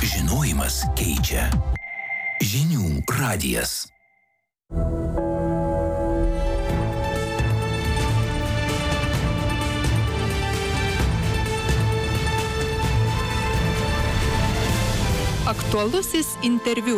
Žinojimas keičia. Žinių radijas. Aktualusis interviu.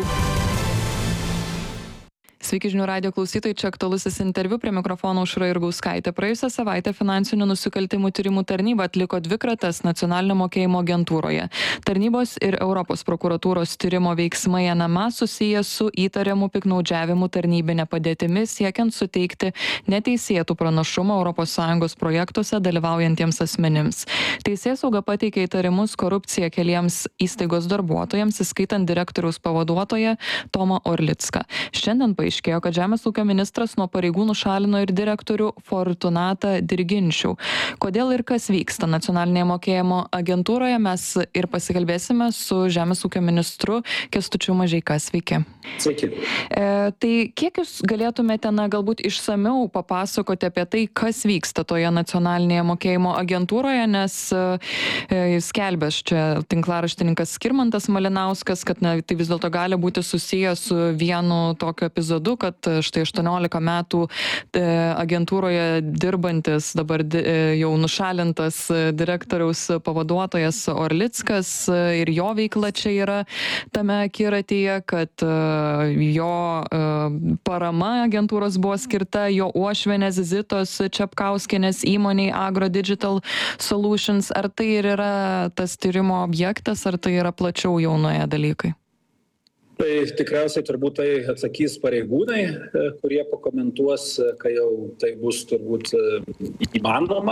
Sveiki žinių radijo klausytojai, čia aktualusis interviu, prie mikrofono Aušra Jurgauskaitė. Praėjusią savaitę finansinių nusikaltimų tyrimų tarnyba atliko 2 kratas nacionalinio mokėjimo agentūroje. Tarnybos ir Europos prokuratūros tyrimo veiksmai NMA susiję su įtariamų piktnaudžiavimų tarnybinė padėtimi, siekiant suteikti neteisėtų pranašumą ES projektuose dalyvaujantiems asmenims. Teisėsauga pateikė įtarimus korupcija keliems įstaigos darbuotojams, įskaitant direktoriaus pavaduotoją Tomą Orlicką. Šiandien paaiškėjo, kad Žemės ūkio ministras nuo pareigų nušalino ir direktorių Fortunatą Dirginčių. Kodėl ir kas vyksta nacionalinėje mokėjimo agentūroje, mes ir pasikalbėsime su Žemės ūkio ministru Kęstučiu Mažeika. Sveiki. Sveiki. Tai kiek jūs galėtumėte, galbūt išsamiau papasakoti apie tai, kas vyksta toje nacionalinėje mokėjimo agentūroje, nes skelbęs čia tinklaraštininkas Skirmantas Malinauskas, kad tai vis dėlto gali būti susijęs su vienu tokiu epizodu, kad štai 18 metų agentūroje dirbantis, dabar jau nušalintas direktoriaus pavaduotojas Orlickas ir jo veikla čia yra tame akiratyje, kad jo parama agentūros buvo skirta jo uošvienės Zitos Čepkauskienės įmoniai Agro Digital Solutions. Ar tai ir yra tas tyrimo objektas, ar tai yra plačiau jau nuėję dalykai? Tai tikriausiai turbūt tai atsakys pareigūnai, kurie pakomentuos, kai jau tai bus turbūt įmanoma.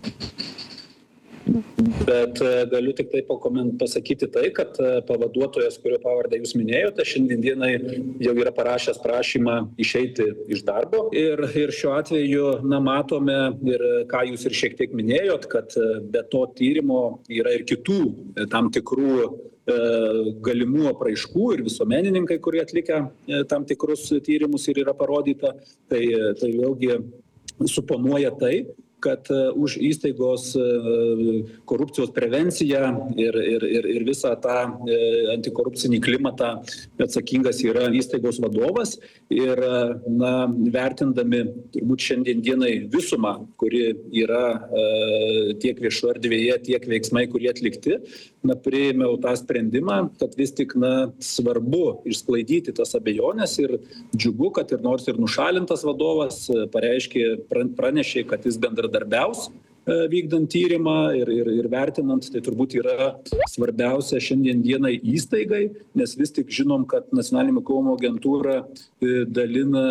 Bet galiu tik tai pasakyti tai, kad pavaduotojas, kurio pavardę jūs minėjote, šiandien dienai jau yra parašęs prašymą išeiti iš darbo. Ir šiuo atveju matome, ir ką jūs ir šiek tiek minėjot, kad be to tyrimo yra ir kitų tam tikrų galimų apraiškų ir visuomenininkai, kurie atlikę tam tikrus tyrimus ir yra parodyta, tai vėlgi suponuoja tai, kad už įstaigos korupcijos prevenciją ir visą tą antikorupcinį klimatą atsakingas yra įstaigos vadovas. Ir vertindami turbūt šiandien dienai visumą, kuri yra tiek viešo erdvėje, tiek veiksmai, kurie atlikti, priėmiau tą sprendimą, kad vis tik svarbu išsklaidyti tas abejonės ir džiugu, kad ir nors ir nušalintas vadovas pranešė, kad jis bendradarbiaus vykdant tyrimą ir vertinant, tai turbūt yra svarbiausia šiandien dienai įstaigai, nes vis tik žinom, kad nacionalinė mokėjimo agentūra dalina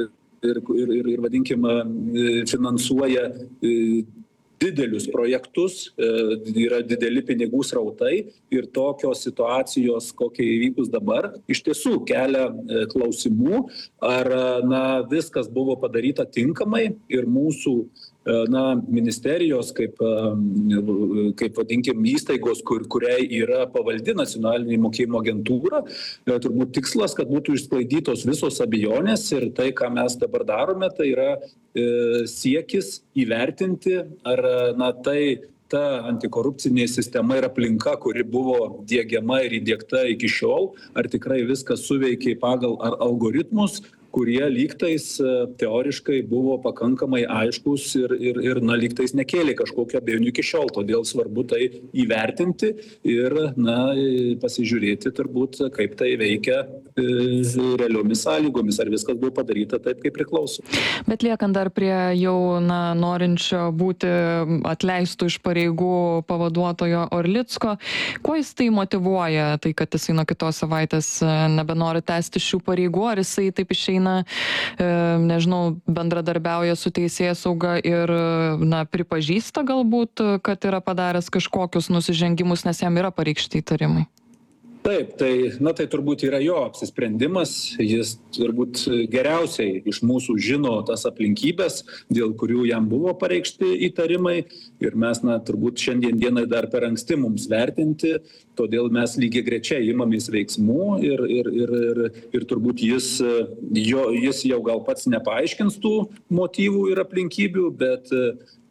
ir vadinkime, finansuoja didelius projektus, yra dideli pinigų srautai ir tokios situacijos, kokie įvykus dabar, iš tiesų kelia klausimų, ar viskas buvo padaryta tinkamai ir mūsų ministerijos, kaip vadinkim, įstaigos, kuriai yra pavaldi nacionalinė mokėjimo agentūra, turbūt tikslas, kad būtų išsklaidytos visos abejonės ir tai, ką mes dabar darome, tai yra siekis įvertinti, ar ta antikorupcinė sistema ir aplinka, kuri buvo diegiama ir įdiegta iki šiol, ar tikrai viskas suveikė pagal algoritmus, kurie lygtais teoriškai buvo pakankamai aiškus ir lygtais nekėlė kažkokio abejonių iki šiol. Todėl svarbu tai įvertinti ir pasižiūrėti turbūt, kaip tai veikia realiomis sąlygomis, ar viskas buvo padaryta taip, kaip priklauso. Bet liekant dar prie jau norinčio būti atleistų iš pareigų pavaduotojo Orlicko, kuo jis tai motyvuoja, tai kad jisai nuo kitos savaitės nebenori tęsti šių pareigų, ar jisai taip išeina, nežinau, bendradarbiauja su teisėsauga ir pripažįsta galbūt, kad yra padaręs kažkokius nusižengimus, nes jam yra pareikšti įtarimai? Taip, tai turbūt yra jo apsisprendimas, jis turbūt geriausiai iš mūsų žino tas aplinkybės, dėl kurių jam buvo pareikšti įtarimai ir mes turbūt šiandien dienai dar per anksti mums vertinti, todėl mes lygiagrečiai imamės veiksmų ir turbūt jis jau gal pats nepaaiškins tų motyvų ir aplinkybių, bet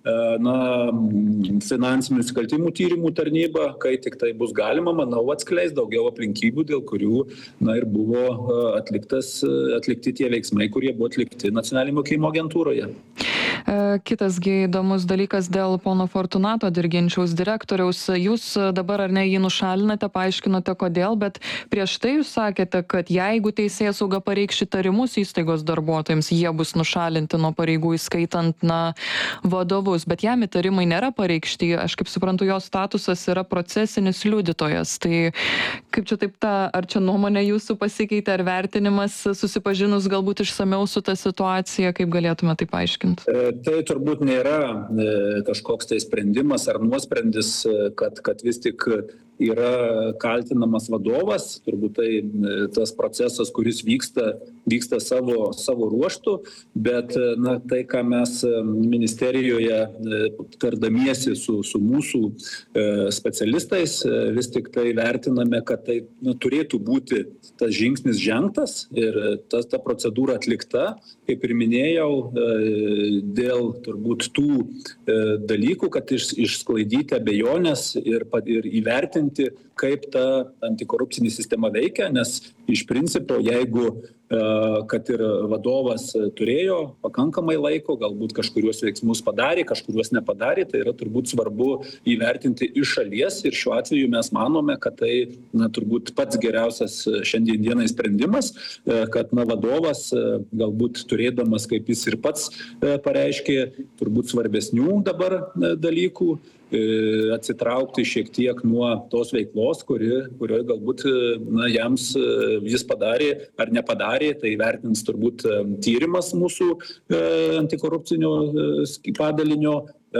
finansinių nusikaltimų tyrimų tarnyba, kai tik tai bus galima, manau, atskleis daugiau aplinkybių, dėl kurių ir buvo atlikti tie veiksmai, kurie buvo atlikti Nacionalinėje mokėjimo agentūroje. Kitasgi įdomus dalykas dėl pono Fortunato Dirginčiaus direktoriaus. Jūs dabar ar ne jį nušalinate, paaiškinote kodėl, bet prieš tai jūs sakėte, kad jeigu teisėsauga pareikš įtarimus įstaigos darbuotojams, jie bus nušalinti nuo pareigų, įskaitant vadovus, bet jam įtarimai nėra pareikšti. Aš kaip suprantu, jo statusas yra procesinis liudytojas. Tai kaip čia taip ar čia nuomonė jūsų pasikeitė, ar vertinimas susipažinus galbūt išsameu su ta situacija, kaip galėtume tai paaiškinti? Tai turbūt nėra kažkoks tai sprendimas ar nuosprendis, kad vis tik yra kaltinamas vadovas, turbūt tai tas procesas, kuris vyksta savo ruoštų, bet tai, ką mes ministerijoje tardamiesi su mūsų specialistais, vis tik tai vertiname, kad tai turėtų būti tas žingsnis žengtas ir ta procedūra atlikta, kaip ir minėjau, dėl turbūt tų dalykų, kad išsklaidyti abejonės ir įvertinti, kaip ta antikorupcinė sistema veikia, nes iš principo, jeigu kad ir vadovas turėjo pakankamai laiko, galbūt kažkuriuos veiksmus padarė, kažkuriuos nepadarė, tai yra turbūt svarbu įvertinti iš šalies ir šiuo atveju mes manome, kad tai turbūt pats geriausias šiandien dienai sprendimas, kad vadovas galbūt turėdamas, kaip jis ir pats pareiškė, turbūt svarbesnių dabar dalykų, atsitraukti šiek tiek nuo tos veiklos, kurioje galbūt jis padarė ar nepadarė, tai vertins turbūt tyrimas mūsų antikorupcinio padalinio,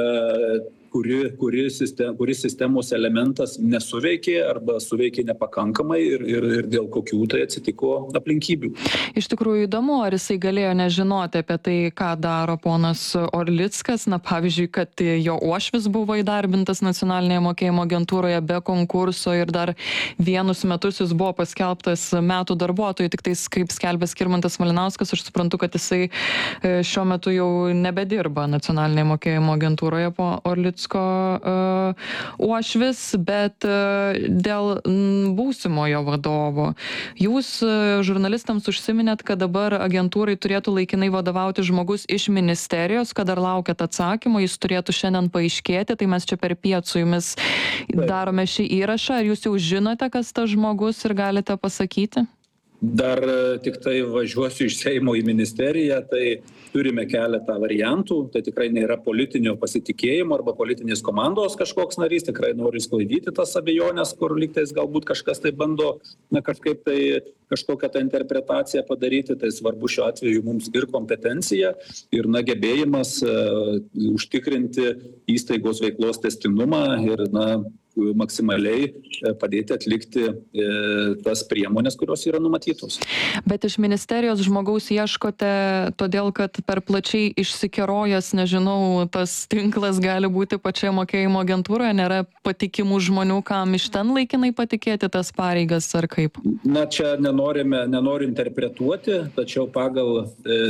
kuris sistemos elementas nesuveikė arba suveikė nepakankamai ir dėl kokių tai atsitiko aplinkybių. Iš tikrųjų įdomu, ar jisai galėjo nežinoti apie tai, ką daro ponas Orlickas, pavyzdžiui, kad jo uošvis buvo įdarbintas Nacionalinėje mokėjimo agentūroje be konkurso ir dar vienus metus jis buvo paskelbtas metų darbuotojų, tik tais, kaip skelbė Skirmantas Malinauskas, aš suprantu, kad jisai šiuo metu jau nebedirba Nacionalinėje mokėjimo agentūroje po Orlicko uošvis, bet dėl būsimojo vadovo. Jūs žurnalistams užsiminėt, kad dabar agentūrai turėtų laikinai vadovauti žmogus iš ministerijos, kad dar laukiat atsakymo, jis turėtų šiandien paaiškėti, tai mes čia per piet su jumis darome šį įrašą. Ar jūs jau žinote, kas tas žmogus ir galite pasakyti? Dar tik tai važiuosiu iš Seimo į ministeriją, tai turime keletą variantų, tai tikrai nėra politinio pasitikėjimo arba politinės komandos kažkoks narys, tikrai nori sklaidyti tas abejonės, kur lygtais galbūt kažkas tai bando kažkaip tai kažkokią tą interpretaciją padaryti, tai svarbu šiuo atveju mums ir kompetencija, ir gebėjimas užtikrinti įstaigos veiklos tęstinumą ir maksimaliai padėti atlikti tas priemonės, kurios yra numatytos. Bet iš ministerijos žmogaus ieškote todėl, kad per plačiai išsikerojęs, nežinau, tas tinklas gali būti pačioje mokėjimo agentūroje, nėra patikimų žmonių, kam iš ten laikinai patikėti tas pareigas ar kaip? Čia nenoriu interpretuoti, tačiau pagal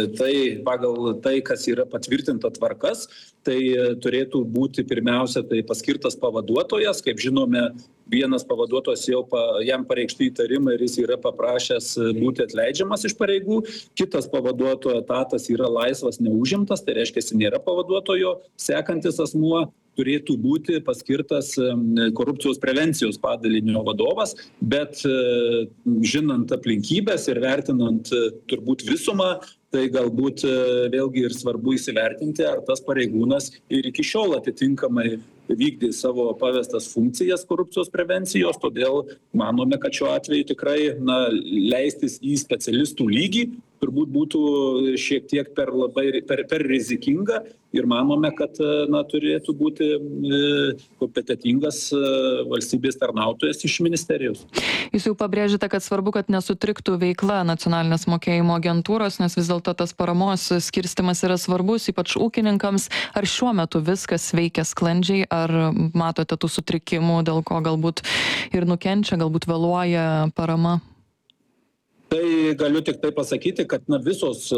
tai, kas yra patvirtinta tvarkas, tai turėtų būti pirmiausia tai paskirtas pavaduotojas, kaip žinome, vienas pavaduotojas jam pareikšti įtarimai ir jis yra paprašęs būti atleidžiamas iš pareigų, kitas pavaduotojo etatas yra laisvas, neužimtas, tai reiškia, nėra pavaduotojo sekantis asmuo, turėtų būti paskirtas korupcijos prevencijos padalinio vadovas, bet žinant aplinkybės ir vertinant turbūt visumą, tai galbūt vėlgi ir svarbu įsivertinti, ar tas pareigūnas ir iki šiol atitinkamai vykdė savo pavestas funkcijas korupcijos prevencijos, todėl manome, kad šiuo atveju tikrai leistis į specialistų lygį turbūt būtų šiek tiek per rizikinga ir manome, kad turėtų būti kompetentingas valstybės tarnautojas iš ministerijos. Jūs jau pabrėžite, kad svarbu, kad nesutriktų veikla Nacionalinės mokėjimo agentūros, nes vis dėlto tas paramos skirstimas yra svarbus, ypač ūkininkams. Ar šiuo metu viskas veikia sklandžiai, ar matote tų sutrikimų, dėl ko galbūt ir nukenčia, galbūt vėluoja parama? Tai galiu tik tai pasakyti, kad visos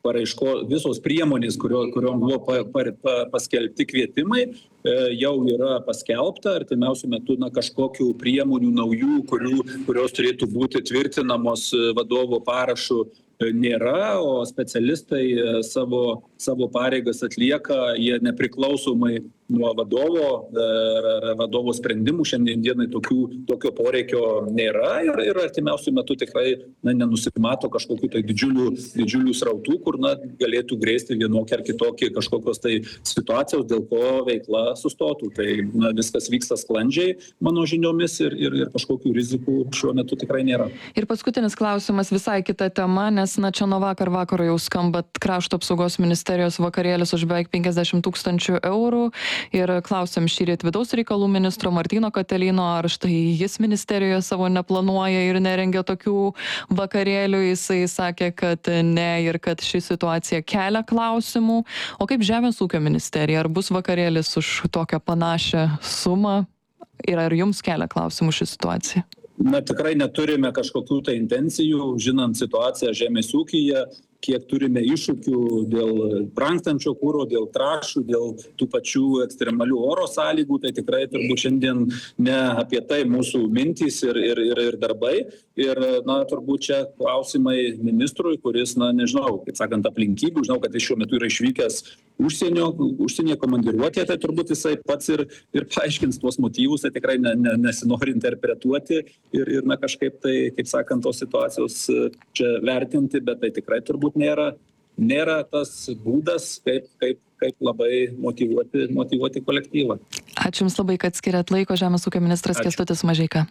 visos priemonės, kuriom buvo paskelbti kvietimai, jau yra paskelbta. Artimiausiu metu kažkokių priemonių naujų, kurios turėtų būti tvirtinamos vadovo parašu, nėra, o specialistai savo pareigas atlieka, jie nepriklausomai nuo vadovo sprendimų. Šiandien dienai tokio poreikio nėra ir artimiausiu metu tikrai nenusimato kažkokių tai didžiulių srautų, kur galėtų grėsti vienokie ar kitokie kažkokios tai situacijos, dėl ko veikla sustotų. Tai viskas vyksta sklandžiai, mano žiniomis, ir kažkokių rizikų šiuo metu tikrai nėra. Ir paskutinis klausimas, visai kita tema, nes čia nuo vakaro jau skamba Krašto apsaugos ministerijos vakarėlis už beveik 50 000 eurų. Ir klausėm šįryt vidaus reikalų ministro Martyno Katelino, ar štai jis ministerijoje savo neplanuoja ir nerengia tokių vakarėlių. Jisai sakė, kad ne ir kad ši situacija kelia klausimų. O kaip Žemės ūkio ministerija, ar bus vakarėlis už tokią panašią sumą ir ar jums kelia klausimų ši situacija? Tikrai neturime kažkokių tai intencijų, žinant situaciją žemės ūkyje, kiek turime iššūkių dėl brangstančio kuro, dėl trąšų, dėl tų pačių ekstremalių oro sąlygų, tai tikrai turbūt šiandien ne apie tai mūsų mintys ir darbai. Ir turbūt čia klausimai ministrui, kuris, nežinau, kaip sakant, aplinkybių, žinau, kad jis šiuo metu yra išvykęs užsienyje komandiruotėje, tai turbūt jisai pats ir paaiškins tuos motyvus, tai tikrai nesinori interpretuoti ir kažkaip tai, kaip sakant, tos situacijos čia vertinti, bet tai tikrai turbūt nėra tas būdas, kaip labai motyvuoti kolektyvą. Ačiū Jums labai, kad skiriat laiko. Žemės ūkio ministras Kęstutis Mažeika.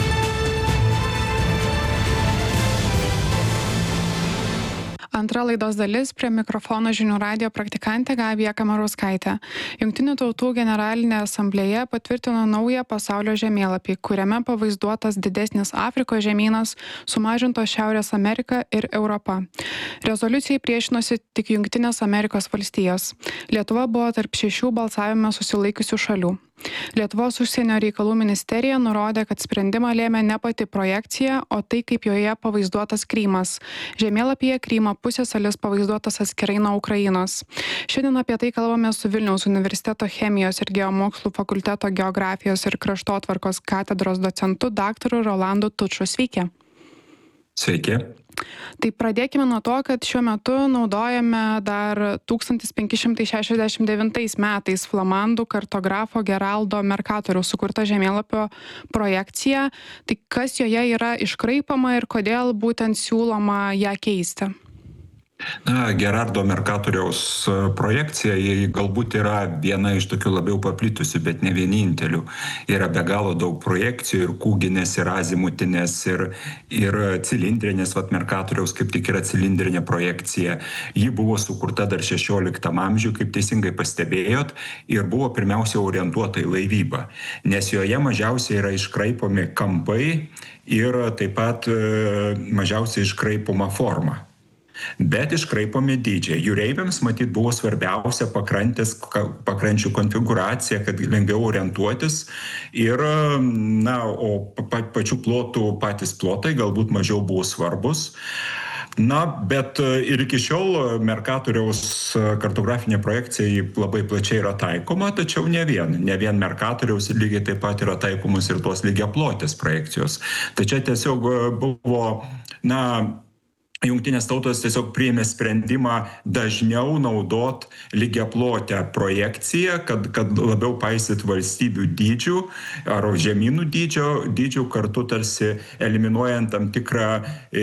Antra laidos dalis, prie mikrofono Žinių radijo praktikantė Gabija Kamarauskaitė. Jungtinių tautų generalinė asamblėja patvirtino naują pasaulio žemėlapį, kuriame pavaizduotas didesnis Afrikos žemynas, sumažintos Šiaurės Amerika ir Europa. Rezoliucijai priešinosi tik Jungtinės Amerikos valstijos. Lietuva buvo tarp 6 balsavime susilaikiusių šalių. Lietuvos užsienio reikalų ministerija nurodė, kad sprendimą lėmė ne pati projekcija, o tai, kaip joje pavaizduotas Krymas. Žemėlapyje Krymo pusiasalis pavaizduotas atskirai nuo Ukrainos. Šiandien apie tai kalbame su Vilniaus universiteto chemijos ir geomokslų fakulteto geografijos ir kraštotvarkos katedros docentu daktaru Rolandu Tuču. Sveiki. Sveiki. Tai pradėkime nuo to, kad šiuo metu naudojame dar 1569 metais flamandų kartografo Geraldo Mercatoriaus sukurta žemėlapio projekcija. Tai kas joje yra iškraipama ir kodėl būtent siūloma ją keisti? Gerardo Mercatoriaus projekcija galbūt yra viena iš tokių labiau paplitusių, bet ne vienintelių. Yra be galo daug projekcijų, ir kūginės, ir azimutinės, ir cilindrinės. Mercatoriaus kaip tik yra cilindrinė projekcija. Ji buvo sukurta dar 16 amžiuje, kaip teisingai pastebėjot, ir buvo pirmiausia orientuota į laivybą, nes joje mažiausiai yra iškraipomi kampai ir taip pat mažiausiai iškraipoma forma. Bet iškraipomi dydžiai. Jūreiviams matyt buvo svarbiausia pakrančių konfigūracija, kad lengviau orientuotis ir, o pačių plotų patys plotai galbūt mažiau buvo svarbus. Bet ir iki šiol Mercatoriaus kartografinė projekcija labai plačiai yra taikoma, tačiau ne vien Mercatoriaus, lygiai taip pat yra taikomos ir tos lygiaplotės projekcijos. Tai čia tiesiog buvo, Jungtinės tautos tiesiog priėmė sprendimą dažniau naudot lygiaplotę projekciją, kad labiau paisyt valstybių dydžių ar žemynų dydžių, kartu tarsi eliminuojant tam tikrą,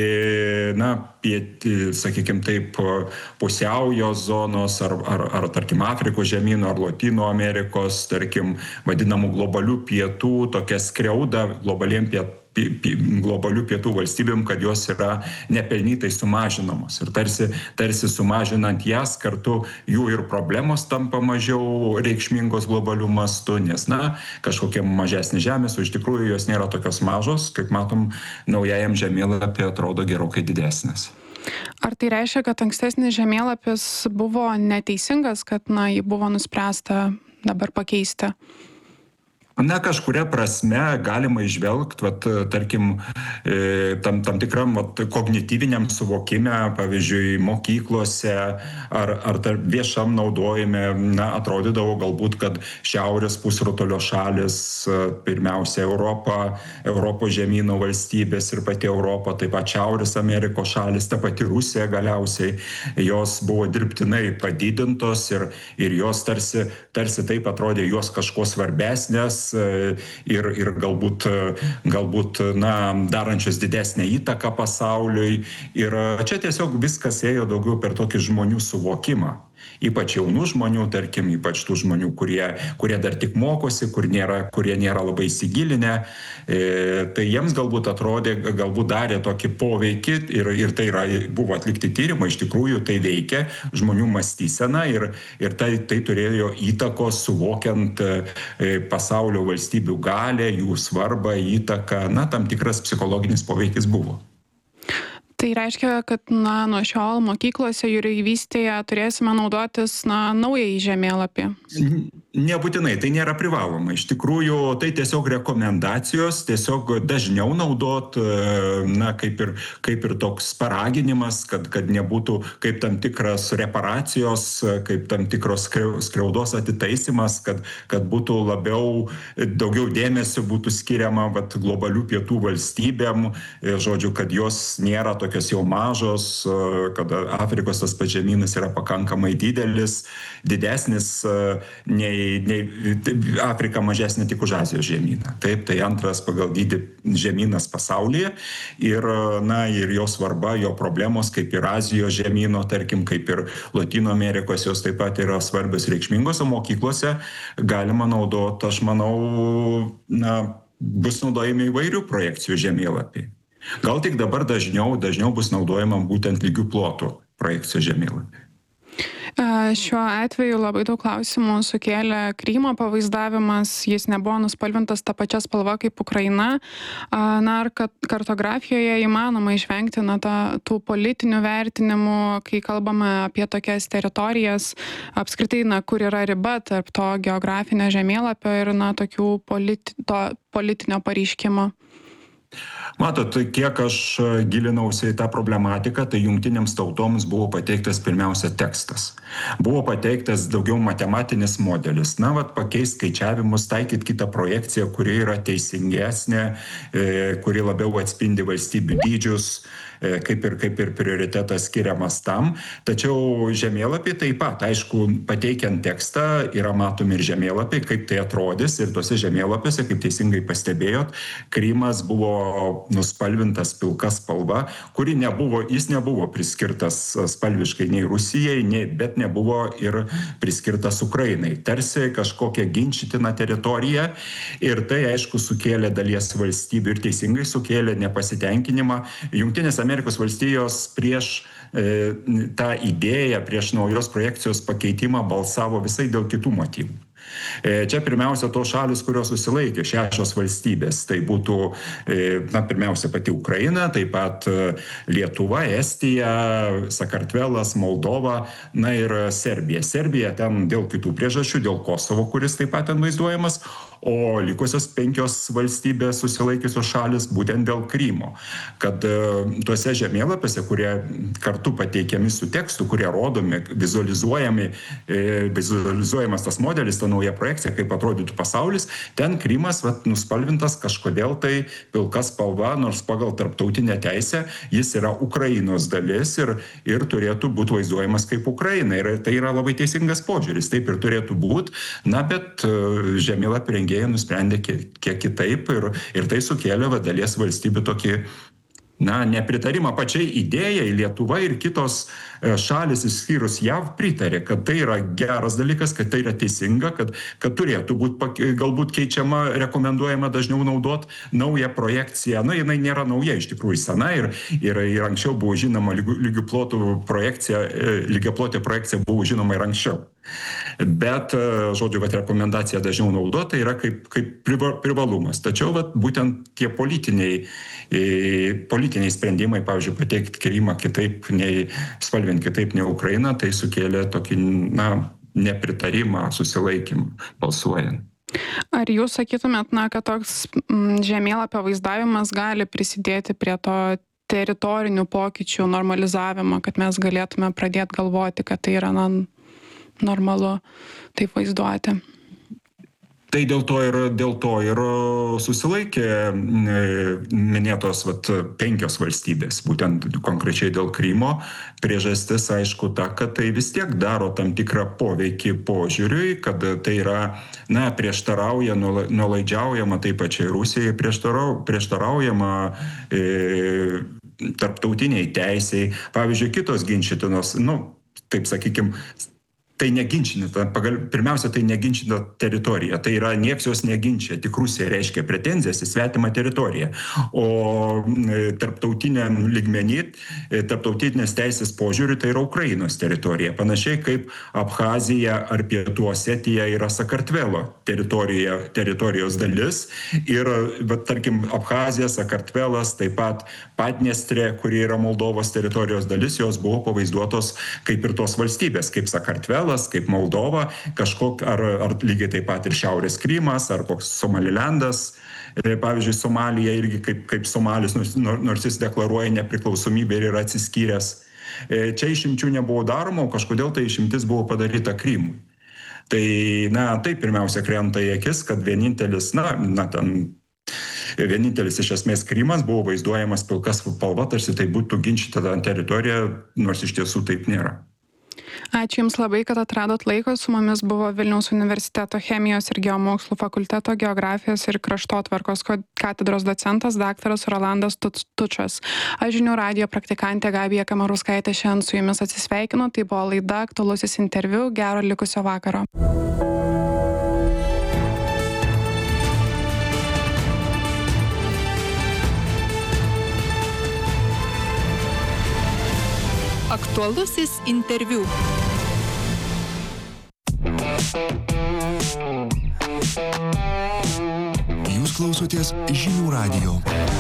sakykime taip, pusiaujo zonos ar tarkim Afrikos žemynų ar Lotynų Amerikos, tarkim, vadinamų globalių pietų, tokia skriauda globalių pietų valstybėm, kad jos yra nepelnytai sumažinamos. Ir tarsi sumažinant jas, kartu jų ir problemos tampa mažiau reikšmingos globalių mastų, nes, kažkokia mažesnė žemės, o iš tikrųjų jos nėra tokios mažos, kaip matom, naujajam žemėlapį atrodo gerokai didesnės. Ar tai reiškia, kad ankstesnis žemėlapis buvo neteisingas, kad jį buvo nuspręsta dabar pakeisti? Na, kažkuria prasme galima įžvelgti, tarkim, tam tikram kognityviniam suvokime, pavyzdžiui, mokyklose ar viešam naudojime, atrodydavo galbūt, kad šiaurės pusrutulio šalis, pirmiausia Europos žemyno valstybės ir pati Europa, taip pat Šiaurės Amerikos šalis, ta pati Rusija galiausiai, jos buvo dirbtinai padidintos ir jos tarsi taip atrodė jos kažko svarbesnės ir galbūt darančios didesnę įtaką pasauliui. Ir čia tiesiog viskas ėjo daugiau per tokį žmonių suvokimą. Ypač jaunų žmonių, tarkim, ypač tų žmonių, kurie dar tik mokosi, kurie nėra labai įsigilinę. Tai jiems galbūt atrodė, galbūt darė tokį poveikį ir tai buvo atlikti tyrimai, iš tikrųjų tai veikia žmonių mąstyseną ir tai turėjo įtakos suvokiant pasaulio valstybių galę, jų svarbą, įtaką, tam tikras psichologinis poveikis buvo. Tai reiškia, kad nuo šiol mokyklose jūreivystėje turėsime naudotis naująjį žemėlapį? Nebūtinai, tai nėra privaloma. Iš tikrųjų, tai tiesiog rekomendacijos, tiesiog dažniau naudot, kaip ir toks paraginimas, kad nebūtų kaip tam tikras reparacijos, kaip tam tikros skriaudos atitaisimas, kad būtų daugiau dėmesio būtų skiriama globalių pietų valstybėm, žodžiu, kad jos nėra tokios jau mažos, kad Afrikos tas pats žemynas yra pakankamai didesnis nei Afrika mažesnė tik už Azijos žemyną. Taip, tai antras pagal dydį žemynas pasaulyje ir jo svarba, jo problemos, kaip ir Azijos žemyno, tarkim, kaip ir Latino Amerikos, jos taip pat yra svarbios reikšmingos, o mokyklose galima naudoti, aš manau, bus naudojami įvairių projekcijų žemėlapiai. Gal tik dabar dažniau bus naudojama būtent lygių plotų projekcijų žemėlapiai. Šiuo atveju labai daug klausimų sukėlė Krymo pavaizdavimas, jis nebuvo nuspalvintas tą pačią spalvą kaip Ukraina. Ar kartografijoje įmanoma išvengti tų politinių vertinimų, kai kalbame apie tokias teritorijas, apskritai, kur yra riba tarp to geografinio žemėlapio ir tokių politinio pareiškimo? Matot, kiek aš gilinausi į tą problematiką, tai jungtinėms tautoms buvo pateiktas pirmiausia tekstas. Buvo pateiktas daugiau matematinis modelis. Pakeisti skaičiavimus, taikyti kitą projekciją, kuri yra teisingesnė, kuri labiau atspindi valstybių dydžius, kaip ir prioritetas skiriamas tam. Tačiau žemėlapiai taip pat, aišku, pateikiant tekstą, yra matomi ir žemėlapiai, kaip tai atrodys. Ir tuose žemėlapiuose, kaip teisingai pastebėjot, Krymas buvo nuspalvintas pilka spalva, jis nebuvo priskirtas spalviškai nei Rusijai, bet nebuvo ir priskirtas Ukrainai. Tarsi kažkokia ginčytina teritorija ir tai, aišku, sukėlė dalies valstybių ir teisingai sukėlė nepasitenkinimą. Jungtinės Amerikos valstijos prieš tą idėją, prieš naujos projekcijos pakeitimą balsavo visai dėl kitų motyvų. Čia pirmiausia tos šalis, kurios susilaikė, 6 valstybės. Tai būtų, pirmiausia, pati Ukraina, taip pat Lietuva, Estija, Sakartvelas, Moldova, ir Serbija. Serbija ten dėl kitų priežasčių, dėl Kosovo, kuris taip pat ten vaizduojamas, o likusios 5 valstybės susilaikiusios šalis būtent dėl Krymo. Kad tuose žemėlapiuose, kurie kartu pateikiami su tekstu, kurie rodomi, vizualizuojamas tas modelis, ta nauja projekcija, kaip atrodytų pasaulis, ten Krymas nuspalvintas kažkodėl tai pilka spalva, nors pagal tarptautinę teisę jis yra Ukrainos dalis ir turėtų būti vaizduojamas kaip Ukraina. Ir tai yra labai teisingas požiūris, taip ir turėtų būti, bet žemėlapį rengėjai nusprendė kiek kitaip ir tai sukėlė dalies valstybių tokį nepritarimą pačiai idėjai. Lietuva ir kitos šalis, išskyrus JAV, pritarė, kad tai yra geras dalykas, kad tai yra teisinga, kad turėtų būti galbūt keičiama, rekomenduojama dažniau naudoti naują projekciją. Jinai nėra nauja, iš tikrųjų sena ir anksčiau buvo žinoma lygiaplotė projekcija buvo žinoma ir anksčiau. Bet, žodžiu, rekomendacija dažniau naudota yra kaip privalumas. Tačiau būtent tie politiniai sprendimai, pavyzdžiui, pateikti Krymą kitaip nei spalvinti kitaip nei Ukraina, tai sukėlė tokį nepritarimą, susilaikymą balsuojant. Ar jūs sakytumėt, kad toks žemėlapio vaizdavimas gali prisidėti prie to teritorinių pokyčių normalizavimo, kad mes galėtume pradėti galvoti, kad tai yra normalu taip vaizduoti? Tai dėl to ir susilaikė minėtos 5 valstybės, būtent konkrečiai dėl Krymo. Priežastis, aišku, ta, kad tai vis tiek daro tam tikrą poveikį požiūriui, kad tai yra, prieštarauja, nuolaidžiaujama taip pačiai Rusijai, prieštaraujama tarptautiniai teisei. Pavyzdžiui, kitos ginčytinos, taip sakykim, tai neginčyta, pirmiausia, tai neginčyta teritorija. Tai yra nieks jos neginčia, tik Rusija reiškia pretenzijas į svetimą teritoriją. O tarptautiniam lygmenį, tarptautinės teisės požiūriu, tai yra Ukrainos teritorija. Panašiai kaip Abchazija ar Pietų Osetija yra Sakartvelo teritorijos dalis. Ir, tarkim, Abchazija, Sakartvelas, taip pat Padniestrė, kuri yra Moldovos teritorijos dalis, jos buvo pavaizduotos kaip ir tos valstybės, kaip Sakartvelas, kaip Moldova, ar lygiai taip pat ir Šiaurės Krymas, ar koks Somalilendas. Pavyzdžiui, Somalija irgi kaip Somalis, nors jis deklaruoja nepriklausomybę ir yra atsiskyręs. Čia išimčių nebuvo daroma, o kažkodėl tai išimtis buvo padaryta Krymui. Tai, tai pirmiausia krenta į akis, kad vienintelis iš esmės Krymas buvo vaizduojamas pilka spalva, tarsi tai būtų ginčyta teritorija, nors iš tiesų taip nėra. Ačiū Jums labai, kad atradot laiko. Su mumis buvo Vilniaus universiteto chemijos ir geomokslų fakulteto geografijos ir kraštotvarkos katedros docentas daktaras Rolandas Tučas. Aš Žinių radijo praktikantė Gabija Kamarauskaitė šiandien su Jumis atsisveikinu. Tai buvo laida Aktualusis interviu. Gero likusio vakaro. Aktualusis interviu. Jūs klausotės Žinių radijo.